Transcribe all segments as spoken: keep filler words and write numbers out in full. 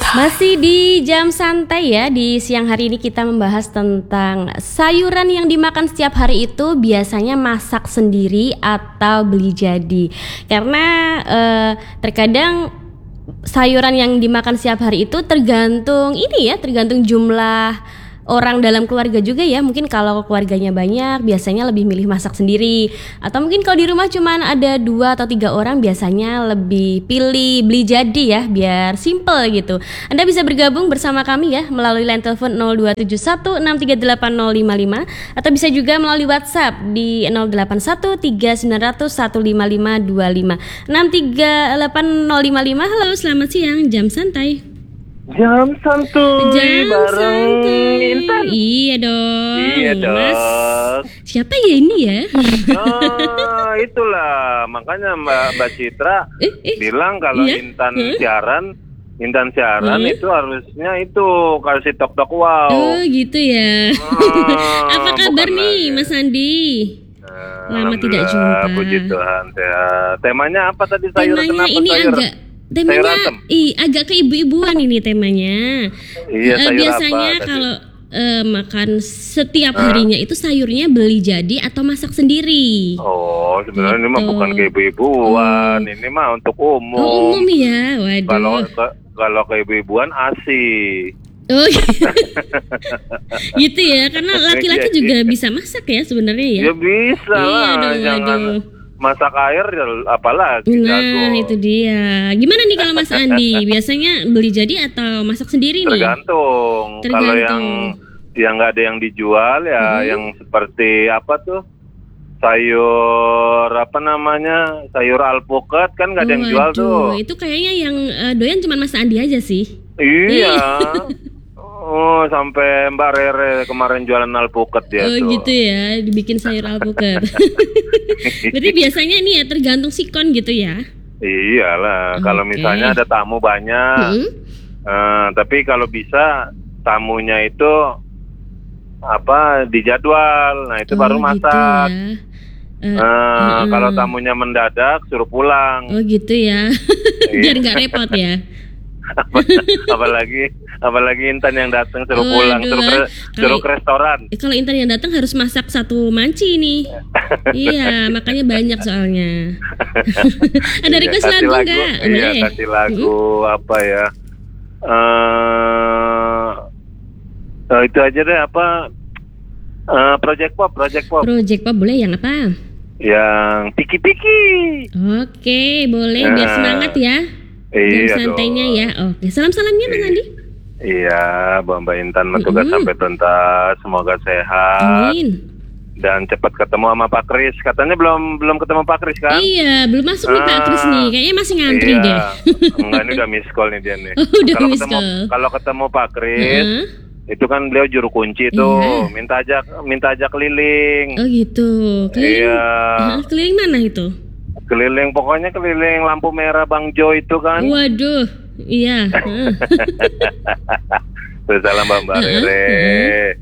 Masih di jam santai ya, di siang hari ini kita membahas tentang sayuran yang dimakan setiap hari itu biasanya masak sendiri atau beli jadi. Karena eh, terkadang sayuran yang dimakan setiap hari itu tergantung ini ya, tergantung jumlah orang dalam keluarga juga ya. Mungkin kalau keluarganya banyak biasanya lebih milih masak sendiri, atau mungkin kalau di rumah cuman ada dua atau tiga orang biasanya lebih pilih beli jadi ya, biar simple gitu. Anda bisa bergabung bersama kami ya melalui line telepon nol dua tujuh satu enam tiga delapan nol lima lima, atau bisa juga melalui WhatsApp di nol delapan satu tiga sembilan nol nol satu lima lima dua lima enam tiga delapan nol lima lima. Halo, selamat siang, jam santai. Jam santuy Jam bareng santuy. Intan. Iya dong. Iya dong. Mas, siapa ya ini ya? Oh, itulah makanya Mbak Mbak Citra eh, eh, bilang kalau iya? Intan Huh? siaran, Intan siaran Hmm? itu harusnya itu kasih tok tok wow. Oh gitu ya. Oh, Apa kabar bukan nih lagi. Mas Andi? Nah, Lama tidak alhamdulillah, jumpa. Puji Tuhan sehat. Temanya apa tadi, sayur? Temanya Kenapa ini sayur? agak temanya sayur asem? ih agak keibu-ibuan ini temanya. Iya, Eh, sayur biasanya apa tadi? kalau eh, makan setiap Hah? harinya itu sayurnya beli jadi atau masak sendiri? Oh, sebenarnya ini mah Gitu. bukan ke ibu-ibuan, Hmm. ini mah untuk umum. Oh umum ya, waduh. Kalau ke- kalau ke ibu-ibuan asi. Oh gitu ya, karena laki-laki Iya, juga iya. bisa masak ya sebenarnya ya. Ya bisa Iya lah, dong, jangan waduh. masak air ya apalagi Nah jago. itu dia. Gimana nih kalau Mas Andi? Biasanya beli jadi atau masak sendiri nih? Tergantung. Kalau Tergantung. yang yang nggak ada yang dijual ya, Hmm. yang seperti apa tuh? Sayur apa namanya? Sayur alpukat kan nggak ada yang jual Waduh, tuh. itu kayaknya yang eh, doyan cuma Mas Andi aja sih. Iya. Oh, sampai Mbak Rere kemarin jualan alpukat dia Oh tuh. gitu ya, dibikin sayur alpukat. Berarti biasanya ini ya tergantung sikon gitu ya. Iyalah, kalau Oke. misalnya ada tamu banyak, Hmm? eh, tapi kalau bisa tamunya itu apa dijadwal, nah itu baru Oh, gitu masak. ya. Eh, Eh, mm-mm. Kalau tamunya mendadak suruh pulang. Oh gitu ya. Biar nggak repot ya. Apa- apalagi apalagi Intan yang datang suruh Waduh, pulang, suruh ke, suruh kalau- ke restoran. Eh, Kalau Intan yang datang harus masak satu manci nih. Iya, makanya banyak soalnya. Ada Iya, request kasih lagu lagu, nggak? Iya, Boleh. kasih lagu apa ya? Eh eh, itu aja deh apa? Eh, project pop, project pop. Project Pop boleh yang apa? Yang piki-piki. Oke, boleh biar Nah, semangat ya. Jam Iya santainya dong. ya. Oke, salam-salamnya Mas Iya. Andi. Iya, Mbak Intan tugas Mm-mm. sampai tuntas, semoga sehat Amin. dan cepat ketemu sama Pak Kris. Katanya belum belum ketemu Pak Kris kan? Iya, belum masuk nih Pak Ah, Kris nih. Kayaknya masih ngantri iya. deh. Enggak, ini udah miss call nih dia nih. Oh, udah kalau miss ketemu call. kalau ketemu Pak Kris, Heeh. itu kan beliau juru kunci tuh, Iya. minta ajak minta ajak keliling. Oh gitu. Keliling. Iya. Hah, keliling mana itu? Keliling pokoknya keliling lampu merah Bang Jo itu kan. Waduh. Iya. Heeh. Terus salam Mbak Mbak Heeh, Rere.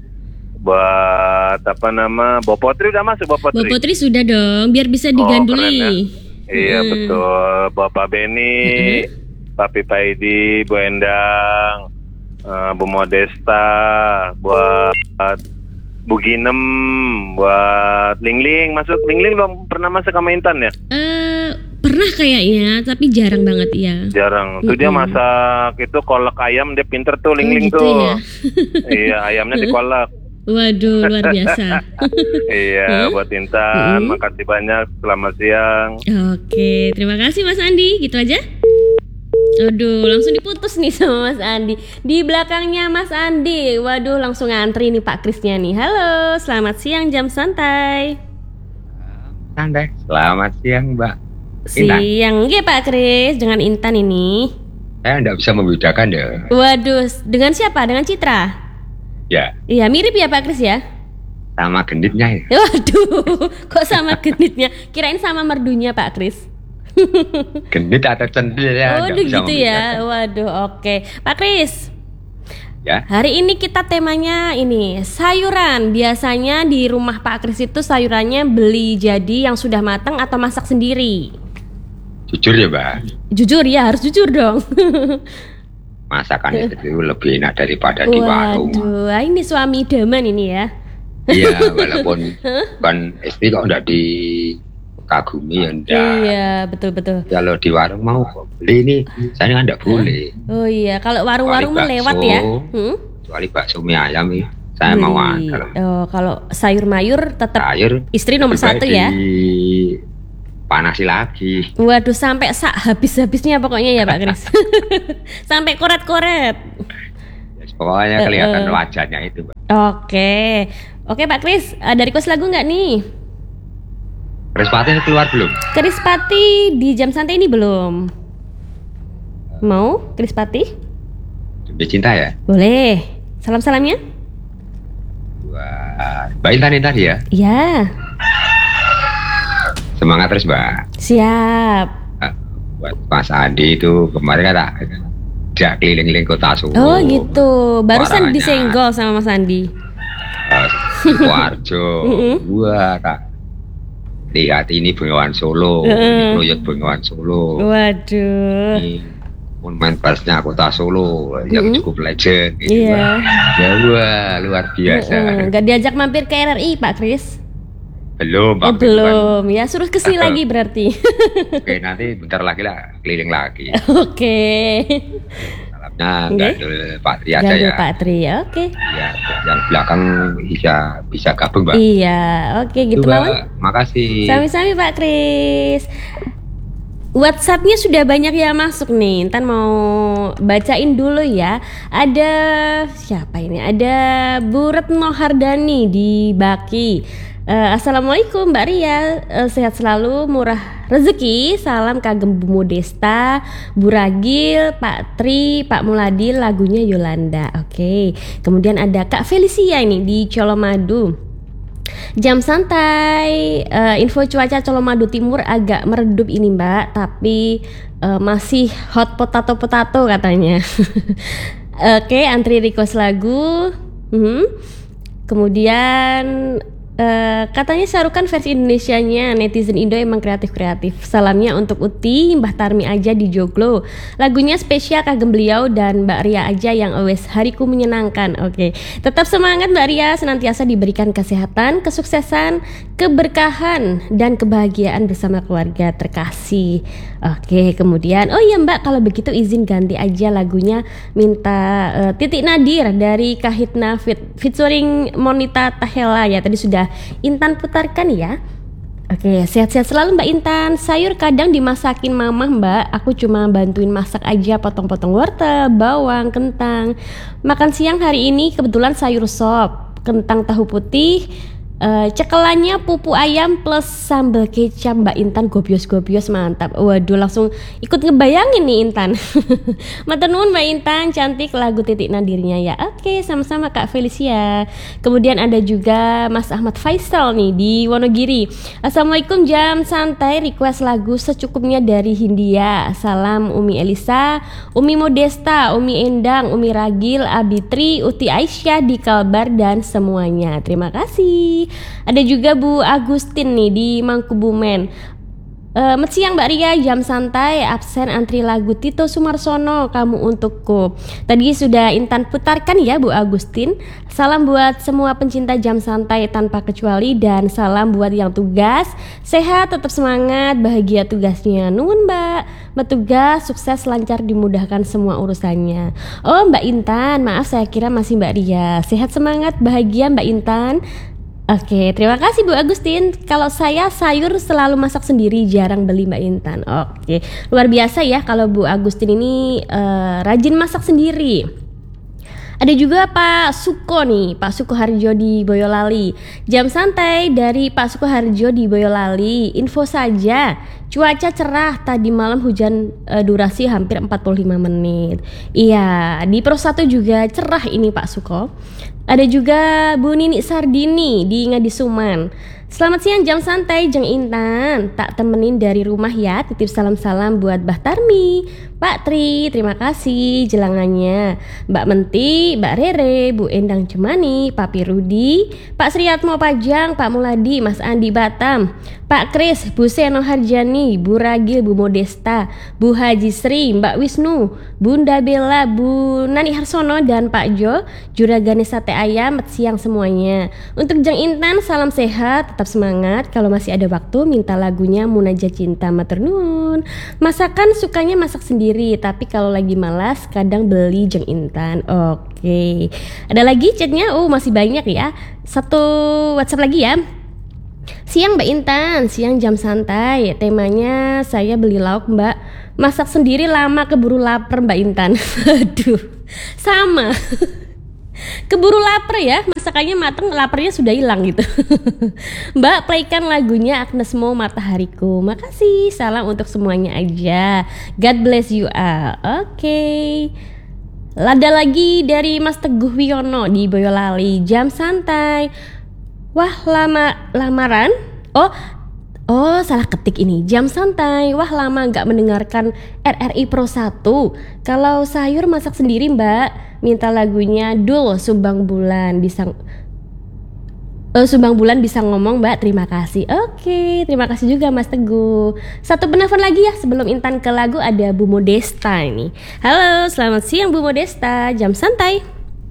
Buat apa nama? Bopotri udah masuk Bopotri. Bapak Putri sudah dong, biar bisa Oh, keren ya. diganduli. Iya Hmm. betul. Bapak Beni, Papi Paidi, Bu Endang, eh, Bu Modesta, buat Bu Ginem, buat Lingling masuk. Lingling belum pernah masuk sama Intan ya? Eh, pernah kayaknya, tapi jarang banget ya. Jarang. Tuh dia Mm-mm. masak itu kolak ayam, dia pinter tuh Oh, Lingling gitu tuh. ya. Iya, ayamnya dikolak. Waduh, luar biasa. Iya, buat Intan, Mm-mm. makasih banyak. Selamat siang. Oke, terima kasih Mas Andi. Gitu aja. Aduh, langsung diputus nih sama Mas Andi. Di belakangnya Mas Andi. Waduh, langsung ngantri nih Pak Krisnya nih. Halo, selamat siang jam santai. Santai. Selamat siang, Mbak. Intan. Siang, ya Pak Kris dengan Intan ini. Saya nggak bisa membedakan ya. Waduh, dengan siapa? Dengan Citra? Ya, Iya, mirip ya Pak Kris ya? sama genitnya ya. Waduh, kok sama genitnya? Kirain sama merdunya Pak Kris. Genit atau centil ya. Waduh nggak bisa gitu ya. membedakan. Waduh, oke. Pak Kris, Ya, hari ini kita temanya ini sayuran. Biasanya di rumah Pak Kris itu sayurannya beli jadi yang sudah matang atau masak sendiri? jujur ya, Mbak. Jujur ya, harus jujur dong. masakan itu lebih enak daripada di warung. Waduh, ini suami idaman ini ya. Iya, walaupun kan istri kok enggak dikagumi ya enggak. Iya, betul-betul. Kalau di warung mau beli ini, saya enggak boleh. Oh iya, kalau warung-warung mah lewat ya. Hmm? Kecuali bakso mie ayam ya, saya Wih. mau antar. Oh, kalau sayur mayur tetap sayur istri nomor satu ya. Panasi lagi. Waduh, sampai sak habis-habisnya pokoknya ya Pak Kris. Sampai koret-koret. Pokoknya kelihatan uh, uh. wajahnya itu, Pak. Oke, oke Pak Kris, ada request lagu nggak nih? Krispati keluar belum? Krispati di jam santai ini belum. Mau Krispati? Jumlah cinta ya? Boleh. Salam-salamnya? Wah, Mbak Intan ini tadi ya? Iya. Semangat terus, Mbak. Siap. Nah, buat Mas Andi itu kemarin kata dia keliling-keliling kota Solo. Oh gitu, barusan disenggol sama Mas Andi. Uh, Sukoharjo, wah kak. Lihat ini Bengawan Solo, uh. ini proyek Bengawan Solo. Waduh. Ini monumen persnya kota Solo yang uh-huh. cukup legend. Gitu, iya. Ya wah luar biasa. Uh-uh. Gak diajak mampir ke R R I Pak Kris? Belum, oh, belum. Ya suruh kesini lagi berarti. Oke, nanti bentar lagi lah keliling lagi. Oke. Salamnya Gandul Pak Tri aja Gandul ya. Pak Tri, oke. Iya, yang belakang bisa bisa gabung, Mbak. Iya, oke gitu Lawan. Makasih. Sami-sami Pak Kris. WhatsApp-nya sudah banyak yang masuk nih. Ntar mau bacain dulu ya. Ada siapa ini? Ada Bu Retno Hardani di Baki. Uh, Assalamualaikum Mbak Ria, uh, sehat selalu, murah rezeki, salam kagem Bu Modesta, Bu Ragil, Pak Tri, Pak Muladi, lagunya Yolanda. Oke, okay. Kemudian ada Kak Felicia ini di Colomadu. Jam santai, uh, info cuaca Colomadu Timur agak meredup ini Mbak, tapi uh, masih hot potato-potato katanya. Oke, okay, antri request lagu. Hmm. Kemudian Uh, katanya Syarukan versi Indonesianya, netizen Indo emang kreatif-kreatif. Salamnya untuk Uti, Mbah Tarmi aja di Joglo. Lagunya spesial kagem beliau dan Mbak Ria aja yang always hariku menyenangkan. Oke, okay. Tetap semangat Mbak Ria, senantiasa diberikan kesehatan, kesuksesan, keberkahan dan kebahagiaan bersama keluarga terkasih. Oke, okay. Kemudian oh iya Mbak, kalau begitu izin ganti aja lagunya, minta uh, Titik Nadir dari Kahitna Fit featuring Monita Tahela ya. Tadi sudah Intan putarkan ya. Oke, sehat-sehat selalu Mbak Intan. Sayur kadang dimasakin mamah Mbak, aku cuma bantuin masak aja, potong-potong wortel, bawang, kentang. Makan siang hari ini kebetulan sayur sop, kentang tahu putih, Uh, cekelannya pupu ayam plus sambal kecap Mbak Intan, gobios-gobios mantap. Waduh, langsung ikut ngebayangin nih Intan. Matur nuwun Mbak Intan, cantik lagu Titik Nadirnya ya. Oke, sama-sama Kak Felicia. Kemudian ada juga Mas Ahmad Faisal nih di Wonogiri. Assalamualaikum, jam santai, request lagu secukupnya dari Hindia. Salam Umi Elisa, Umi Modesta, Umi Endang, Umi Ragil, Abitri, Uti Aisyah di Kalbar dan semuanya. Terima kasih. Ada juga Bu Agustin nih di Mangkubumen. Uh, siang Mbak Ria, jam santai, absen antri lagu Tito Sumarsono, Kamu Untukku. Tadi sudah Intan putarkan ya Bu Agustin. Salam buat semua pencinta jam santai tanpa kecuali, dan salam buat yang tugas. Sehat, tetap semangat, bahagia tugasnya. Nuhun Mbak, bertugas sukses, lancar, dimudahkan semua urusannya. Oh Mbak Intan, maaf saya kira masih Mbak Ria. Sehat, semangat, bahagia Mbak Intan. Oke, terima kasih Bu Agustin. Kalau saya sayur selalu masak sendiri, jarang beli Mbak Intan. Oke, luar biasa ya kalau Bu Agustin ini uh, rajin masak sendiri. Ada juga Pak Suko nih, Pak Sukoharjo di Boyolali. Jam santai dari Pak Sukoharjo di Boyolali. Info saja, cuaca cerah, tadi malam hujan, e, durasi hampir empat puluh lima menit. Iya, di Pro satu juga cerah ini Pak Suko. Ada juga Bu Nini Sardini di Ngadisuman. Selamat siang jam santai Jeng Intan. Tak temenin dari rumah ya. Titip salam-salam buat Mbah Tarmi, Pak Tri, terima kasih jelangannya. Mbak Menti, Mbak Rere, Bu Endang Cemani, Papi Rudi, Pak Sriatmo Pajang, Pak Muladi, Mas Andi Batam, Pak Kris, Bu Seno Harjani, Bu Ragil, Bu Modesta, Bu Haji Sri, Mbak Wisnu, Bunda Bella, Bu Nani Harsono, dan Pak Jo, Juragane Sate Ayam. Siang semuanya. Untuk Jeng Intan, salam sehat, tetap semangat. Kalau masih ada waktu, minta lagunya Munajat Cinta Matur Nuwun. Masakan sukanya masak sendiri, tapi kalau lagi malas kadang beli Jeng Intan. Oke. Ada lagi chatnya? Oh masih banyak ya. Satu WhatsApp lagi ya. Siang Mbak Intan, siang jam santai. Temanya saya beli lauk Mbak. Masak sendiri lama, keburu lapar Mbak Intan. Aduh, sama. Keburu lapar ya, masakannya mateng, laparnya sudah hilang gitu. Mbak, playkan lagunya Agnes Mo Matahariku. Makasih, salam untuk semuanya aja. God bless you all. Oke okay. Ada lagi dari Mas Teguh Wiono di Boyolali. Jam santai. Wah, lama lamaran. Oh Oh salah ketik ini. Jam santai. Wah lama gak mendengarkan R R I Pro satu. Kalau sayur masak sendiri Mbak. Minta lagunya Dul Sumbang Bulan. Bisa uh, Sumbang Bulan bisa ngomong Mbak. Terima kasih. Oke, terima kasih juga Mas Teguh. Satu penelpon lagi ya sebelum Intan ke lagu. Ada Bu Modesta ini. Halo, selamat siang Bu Modesta. Jam santai.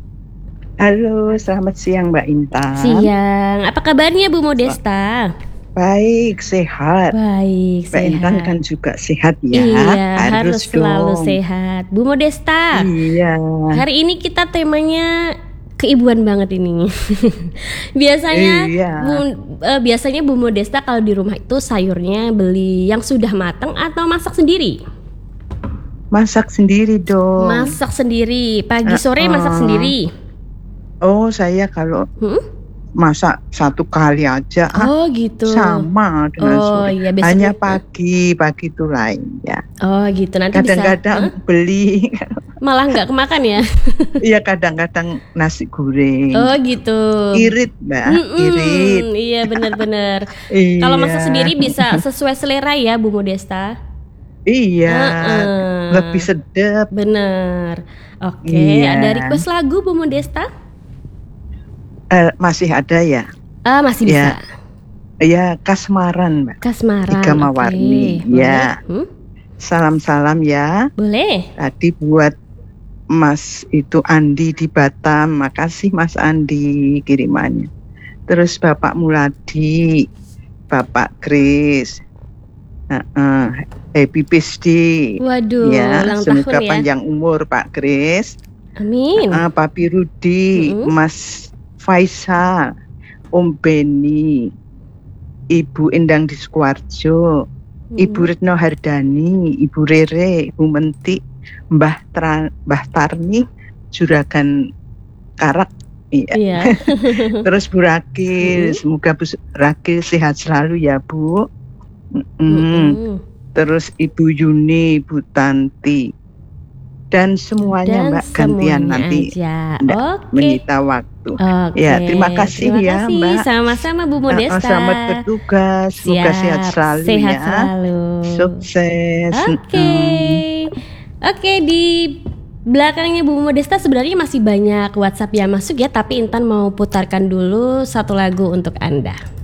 Halo, selamat siang Mbak Intan. Siang. Apa kabarnya Bu Modesta? Baik, sehat. Baik, Mbak sehat. Intan kan juga sehat ya. Iya, harus, harus dong. selalu sehat. Bu Modesta. Iya. Hari ini kita temanya keibuan banget ini. biasanya, iya. Bu, uh, biasanya Bu Modesta kalau di rumah itu sayurnya beli yang sudah matang atau masak sendiri? Masak sendiri dong. Masak sendiri. Pagi sore uh, uh. masak sendiri. Oh, saya kalau hmm? masak satu kali aja. Oh gitu. Sama dengan oh, sore. Iya, besok hanya itu. pagi, pagi itu lain ya. Oh gitu. Nanti kadang-kadang bisa, beli. Malah nggak kemakan ya? Iya, kadang-kadang nasi goreng. Oh gitu. Irit Mbak, Mm-mm, irit. Iya benar-benar. Iya. Kalau masak sendiri bisa sesuai selera ya Bu Modesta. Iya, uh-uh. lebih sedap. Bener. Oke, iya. Ada request lagu Bu Modesta? Uh, masih ada ya? Ah, masih bisa. Ya, ya Kasmaran, Mbak. Kasmaran. Ika Mawarni. Okay. Ya. Hmm? Salam-salam ya. Boleh. Tadi buat Mas itu Andi di Batam. Makasih Mas Andi kirimannya. Terus Bapak Muladi, Bapak Kris. Uh, uh, happy birthday. Waduh, ya, ulang semoga tahun ya. panjang umur Pak Kris. Amin. Uh, Papi Rudi, Mm-hmm. Mas Faisal, Om Beni, Ibu Endang di Sukoharjo, mm-hmm. Ibu Retno Hardani, Ibu Rere, Ibu Menti, Mbah Tra, Mbah Tarni, Juragan Karak. Iya. Iya. Terus Bu Rakil, mm-hmm. semoga Bu Rakil sehat selalu ya Bu. Mm-hmm. Mm-hmm. Terus Ibu Yuni, Bu Tanti, dan semuanya dan Mbak gantian nanti Oke. menyita waktu. Oke. Ya, terima kasih terima ya kasih. Mbak. Sama-sama Bu Modesta. Selamat bertugas, semoga Siap. sehat selalu sehat ya. Selalu. Sukses. Oke. Hmm. Oke, di belakangnya Bu Modesta sebenarnya masih banyak WhatsApp yang masuk ya, tapi Intan mau putarkan dulu satu lagu untuk Anda.